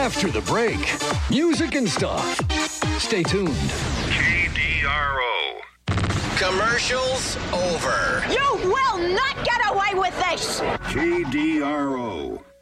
after the break. Music and stuff. Stay tuned. KDRO. Commercials over. You will not get away with this! KDRO.